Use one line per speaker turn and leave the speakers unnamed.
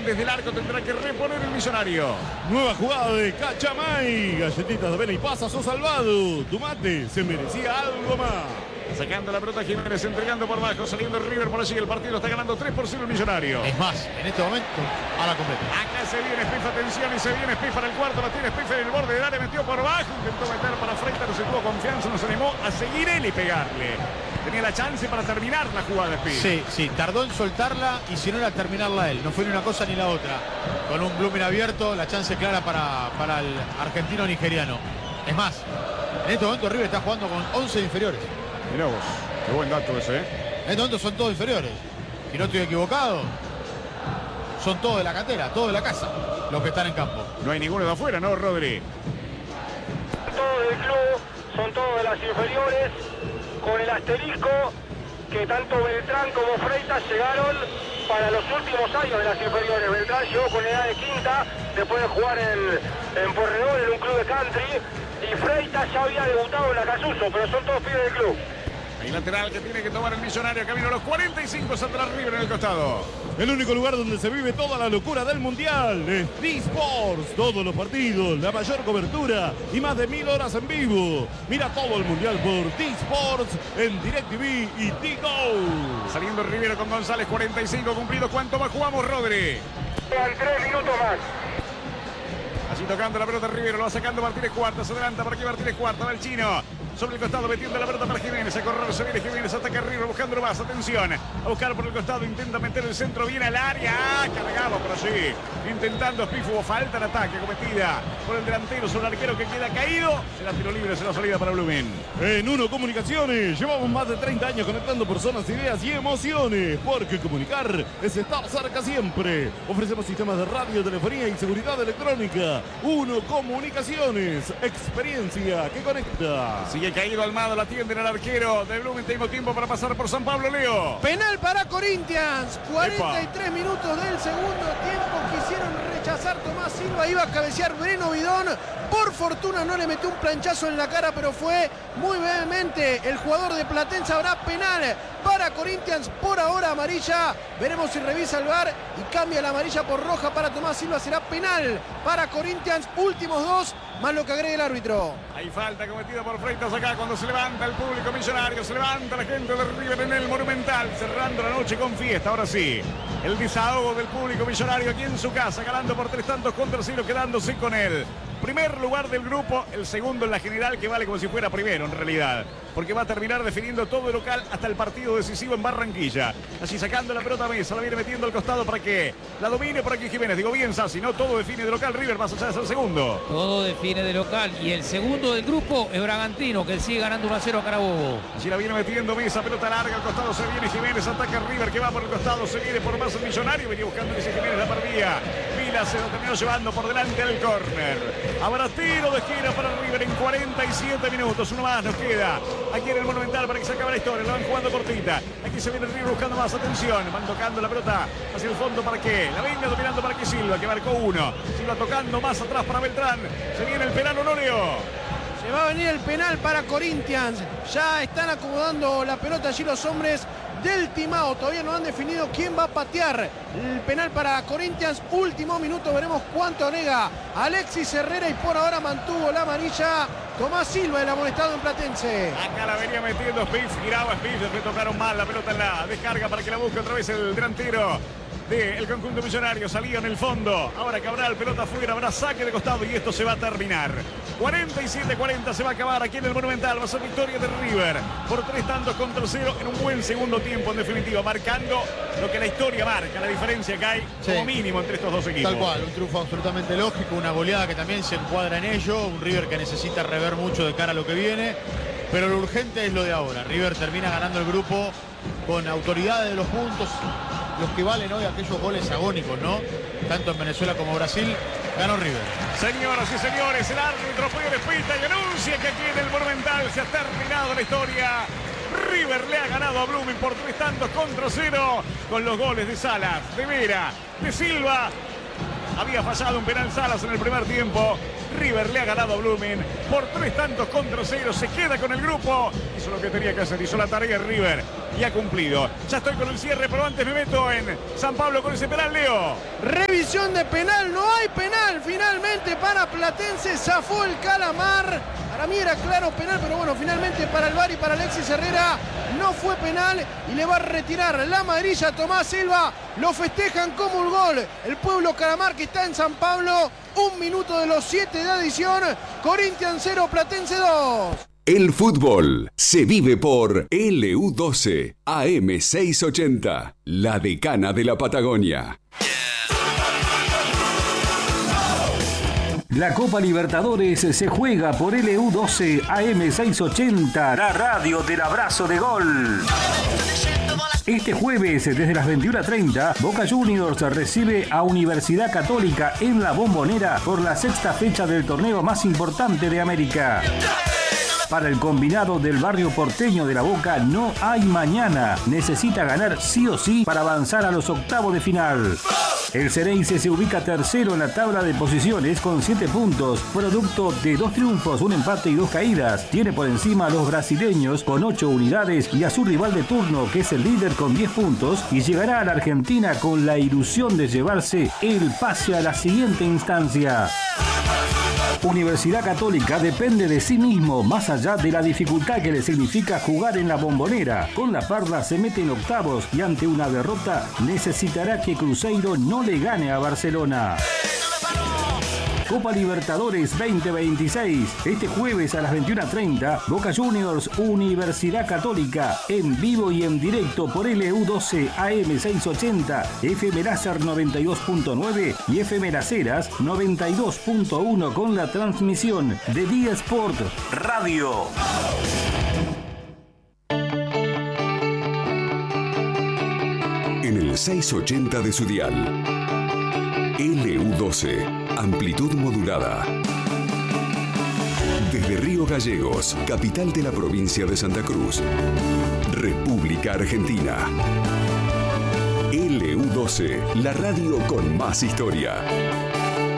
desde el arco tendrá que reponer el Millonario.
Nueva jugada de Cachamay. Galletitas de avena y pasas o salvado. Tu mate se merecía algo más.
Sacando la pelota Jiménez, entregando por abajo, saliendo River por allí. El partido está ganando 3-0 el Millonario.
Es más, en este momento, a la completa.
Acá se viene Spiff, atención, y se viene Spiff para el cuarto. La tiene Spiff en el borde del área, metió por abajo. Intentó meter para Freitas, no se tuvo confianza, no se animó a seguir él y pegarle. Tenía la chance para terminar la jugada de Spiff.
Sí, tardó en soltarla y si no era terminarla él. No fue ni una cosa ni la otra. Con un Blooming abierto, la chance clara para el argentino nigeriano. Es más, en este momento River está jugando con 11 inferiores.
Mirá vos, qué buen dato ese,
En este momento son todos inferiores. Si no estoy equivocado, son todos de la cantera, todos de la casa, los que están en campo.
No hay ninguno de afuera, ¿no, Rodri?
Todos del club, son todos de las inferiores, con el asterisco que tanto Beltrán como Freitas llegaron para los últimos años de las inferiores. Beltrán llegó con edad de quinta, después de jugar en Porredón, en un club de country, y Freitas ya había debutado en la Casuso, pero son todos pibes del club.
Hay lateral que tiene que tomar el Millonario. Camino a los 45, saldrá River en el costado.
El único lugar donde se vive toda la locura del Mundial es T-Sports. Todos los partidos, la mayor cobertura y más de 1000 horas en vivo. Mira todo el Mundial por T-Sports en DirecTV y T-Go.
Saliendo Rivero con González, 45 cumplidos. ¿Cuánto más jugamos, Rodri?
Quedan 3 minutos más.
Allí tocando la pelota Rivero, lo va sacando Martínez Cuarta. Se adelanta por aquí Martínez Cuarta, va el chino. Sobre el costado, metiendo la pelota para Jiménez. A correr, se viene Jiménez, ataca River, buscándolo más. Atención, a buscar por el costado, intenta meter el centro bien al área. Cargado por allí, intentando Spiff. Hubo falta en ataque cometida por el delantero sobre el arquero que queda caído. Será tiro libre, será salida para Blumen.
En Uno Comunicaciones llevamos más de 30 años conectando personas, ideas y emociones. Porque comunicar es estar cerca siempre. Ofrecemos sistemas de radio, telefonía y seguridad electrónica. Uno Comunicaciones, experiencia que conecta.
Sigue caído Almada, la atienden al arquero de Blumen. Tengo tiempo para pasar por San Pablo, Leo.
Penal para Corinthians. 43 minutos del segundo tiempo. Quisieron rechazar Tomás Silva. Iba a cabecear Breno Bidón. Por fortuna no le metió un planchazo en la cara, pero fue muy vehemente el jugador de Platense. Habrá penal para Corinthians. Por ahora amarilla. Veremos si revisa el VAR y cambia la amarilla por roja para Tomás Silva. Será penal para Corinthians. Últimos dos, más lo que agregue el árbitro.
Hay falta cometida por Freitas acá cuando se levanta el público Millonario. Se levanta la gente de River en el Monumental. Cerrando la noche con fiesta. Ahora sí, el desahogo del público Millonario aquí en su casa. Ganando por 3-0, quedándose con él. Primer lugar del grupo, el segundo en la general, que vale como si fuera primero en realidad, porque va a terminar definiendo todo el local hasta el partido decisivo en Barranquilla. Así sacando la pelota a Mesa, la viene metiendo al costado para que la domine por aquí Jiménez. Digo bien, Sassi, no todo define de local River, más allá de ser segundo.
Todo define de local y el segundo del grupo es Bragantino, que sigue ganando 1-0 a Carabobo.
Allí la viene metiendo Mesa, pelota larga al costado, se viene Jiménez, ataca River que va por el costado, se viene por más el Millonario, venía buscando ese Jiménez, la perdía. Vila se lo terminó llevando por delante al córner. Habrá tiro de esquina para River en 47 minutos. Uno más nos queda aquí en el Monumental para que se acabe la historia. Lo van jugando cortita. Aquí se viene River buscando más. Atención. Van tocando la pelota hacia el fondo para que la venga dominando para que Silva, que marcó uno. Silva tocando más atrás para Beltrán. Se viene el penal, ¿o no, Leo?
Se va a venir el penal para Corinthians. Ya están acomodando la pelota allí los hombres del Timao. Todavía no han definido quién va a patear el penal para Corinthians. Último minuto, veremos cuánto agrega Alexis Herrera y por ahora mantuvo la amarilla Tomás Silva, el amonestado en Platense.
Acá la venía metiendo Spiff, giraba Spiff, le tocaron mal la pelota en la descarga para que la busque otra vez el delantero del conjunto Millonario. Salía en el fondo, ahora Cabral, pelota afuera, habrá saque de costado y esto se va a terminar. 47-40 se va a acabar aquí en el Monumental. Va a ser victoria de River por 3-0 en un buen segundo tiempo, en definitiva, marcando lo que la historia marca, la diferencia que hay como mínimo entre estos dos equipos.
Tal cual, un triunfo absolutamente lógico, una goleada que también se encuadra en ello, un River que necesita rever mucho de cara a lo que viene, pero lo urgente es lo de ahora. River termina ganando el grupo con autoridad de los puntos, los que valen hoy aquellos goles agónicos, ¿no? Tanto en Venezuela como Brasil, ganó River.
Señoras y señores, el árbitro Pérez pita y anuncia que aquí en el Monumental se ha terminado la historia. River le ha ganado a Blooming por 3-0 con los goles de Salas, de Vera, de Silva. Había fallado un penal Salas en el primer tiempo. River le ha ganado a Blooming por 3-0. Se queda con el grupo. Hizo lo que tenía que hacer. Hizo la tarea River y ha cumplido. Ya estoy con el cierre, pero antes me meto en San Pablo con ese penal, Leo.
Revisión. decisión de penal. No hay penal finalmente para Platense. Zafó el Calamar. Para mí era claro penal, pero bueno, finalmente para el VAR y para Alexis Herrera no fue penal y le va a retirar la amarilla a Tomás Silva. Lo festejan como un gol. El pueblo Calamar que está en San Pablo. 1 minuto de los 7 de adición. Corinthians 0, Platense 2.
El fútbol se vive por LU12 AM680, la decana de la Patagonia.
La Copa Libertadores se juega por LU12 AM680, la radio del abrazo de gol. Este jueves, desde las 21:30, Boca Juniors recibe a Universidad Católica en La Bombonera por la 6ª fecha del torneo más importante de América. Para el combinado del barrio porteño de La Boca no hay mañana. Necesita ganar sí o sí para avanzar a los octavos de final. El Xereyce se ubica tercero en la tabla de posiciones con 7 puntos, producto de 2 triunfos, 1 empate y 2 caídas. Tiene por encima a los brasileños con 8 unidades y a su rival de turno, que es el líder con 10 puntos, y llegará a la Argentina con la ilusión de llevarse el pase a la siguiente instancia. Universidad Católica depende de sí mismo, más allá de la dificultad que le significa jugar en La Bombonera. Con la Parda se mete en octavos y ante una derrota necesitará que Cruzeiro no le gane a Barcelona. Copa Libertadores 2026. Este jueves a las 21:30, Boca Juniors, Universidad Católica, en vivo y en directo por LU12 AM680, FM Láser 92.9 y FM Las Heras 92.1 con la transmisión de Día Sport Radio.
En el 680 de su dial. LU12. Amplitud modulada. Desde Río Gallegos, capital de la provincia de Santa Cruz, República Argentina. LU12, la radio con más historia.